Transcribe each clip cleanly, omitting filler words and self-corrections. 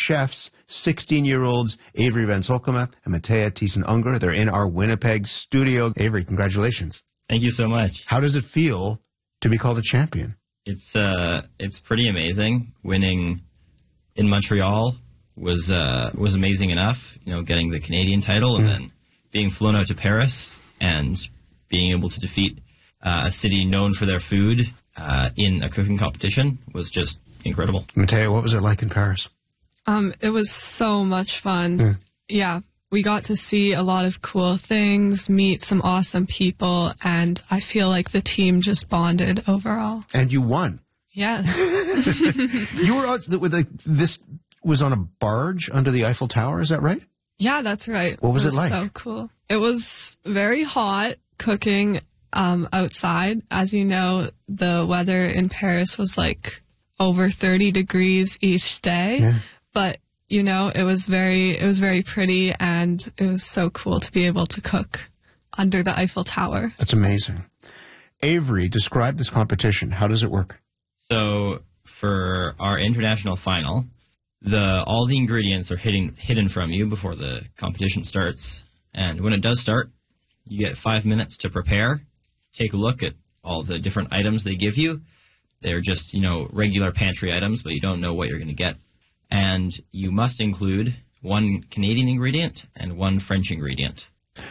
chefs, 16-year-olds Avery Van Solkema and Mattea Thiessen-Unger. They're in our Winnipeg studio. Avery, congratulations. Thank you so much. How does it feel to be called a champion? It's pretty amazing. Winning in Montreal was amazing enough. You know, getting the Canadian title and then being flown out to Paris and being able to defeat a city known for their food in a cooking competition was just incredible. Mattea, what was it like in Paris? It was so much fun. Yeah, we got to see a lot of cool things, meet some awesome people, and I feel like the team just bonded overall. And you won. Yes. You were this was on a barge under the Eiffel Tower, is that right? Yeah, that's right. What was it like? So cool. It was very hot cooking outside. As you know, the weather in Paris was like over 30 degrees each day. Yeah. But, you know, it was very pretty, and it was so cool to be able to cook under the Eiffel Tower. That's amazing. Avery, describe this competition. How does it work? So for our international final, all the ingredients are hidden from you before the competition starts. And when it does start, you get 5 minutes to prepare, take a look at all the different items they give you. They're just, you know, regular pantry items, but you don't know what you're going to get. And you must include one Canadian ingredient and one French ingredient.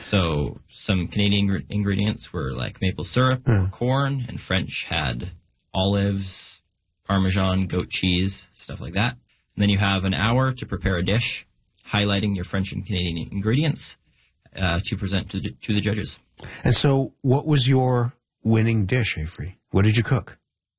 So some Canadian ingredients were like maple syrup, corn, and French had olives, Parmesan, goat cheese, stuff like that. And then you have an hour to prepare a dish, highlighting your French and Canadian ingredients to present to the judges. And so what was your winning dish, Avery? What did you cook?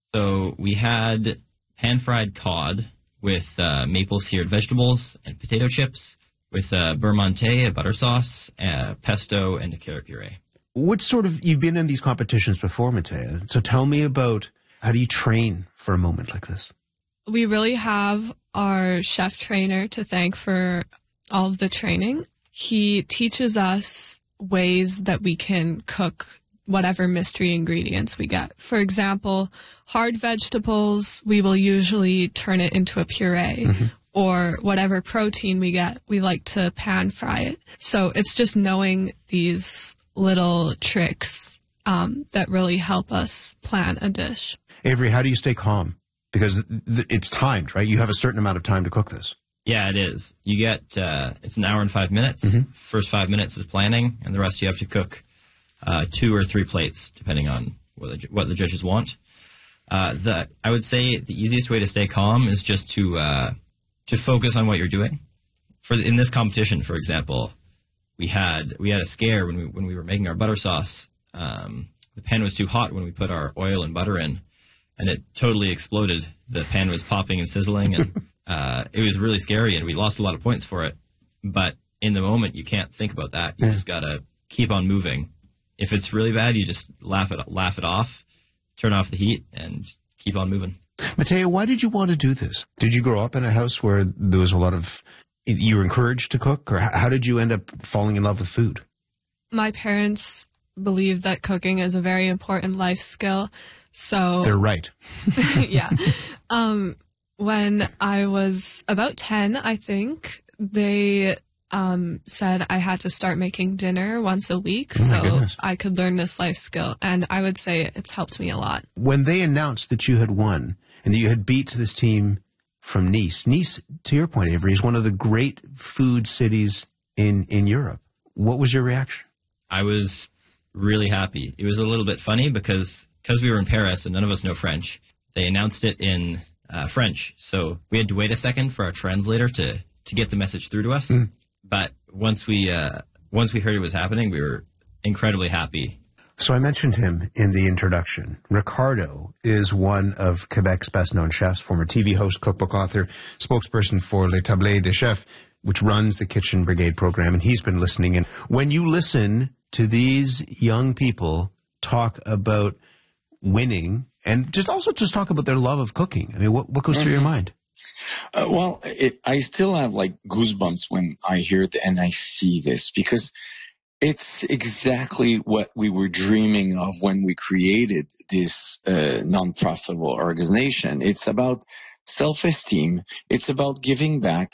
So we had pan-fried cod with maple seared vegetables and potato chips, with beurre monté, a butter sauce, pesto, and a carrot puree. You've been in these competitions before, Mattea, so tell me about, how do you train for a moment like this? We really have our chef trainer to thank for all of the training. He teaches us ways that we can cook whatever mystery ingredients we get. For example, hard vegetables, we will usually turn it into a puree. Or whatever protein we get, we like to pan fry it. So it's just knowing these little tricks that really help us plan a dish. Avery, how do you stay calm? Because it's timed, right? You have a certain amount of time to cook this. Yeah, it is. You get, it's an hour and 5 minutes. First 5 minutes is planning, and the rest you have to cook 2 or 3 plates, depending on what the judges want. I would say the easiest way to stay calm is just to focus on what you're doing. In this competition, for example, we had a scare when we were making our butter sauce. The pan was too hot when we put our oil and butter in, and it totally exploded. The pan was popping and sizzling, and it was really scary, and we lost a lot of points for it. But in the moment, you can't think about that. You just gotta keep on moving. If it's really bad, you just laugh it off, turn off the heat, and keep on moving. Mattea, why did you want to do this? Did you grow up in a house where there was you were encouraged to cook, or how did you end up falling in love with food? My parents believe that cooking is a very important life skill, so... They're right. Yeah. When I was about 10, I think, they said I had to start making dinner once a week so I could learn this life skill, and I would say it's helped me a lot. When they announced that you had won and that you had beat this team from Nice, to your point, Avery, is one of the great food cities in Europe. What was your reaction? I was really happy. It was a little bit funny because we were in Paris and none of us know French. They announced it in French, so we had to wait a second for our translator to get the message through to us. But once we heard it was happening, we were incredibly happy. So I mentioned him in the introduction. Ricardo is one of Quebec's best-known chefs, former TV host, cookbook author, spokesperson for Les Tablés des Chefs, which runs the Kitchen Brigade program, and he's been listening in. When you listen to these young people talk about winning, and just talk about their love of cooking, I mean, what goes through your mind? I still have like goosebumps when I hear it and I see this, because it's exactly what we were dreaming of when we created this non-profitable organization. It's about self-esteem. It's about giving back.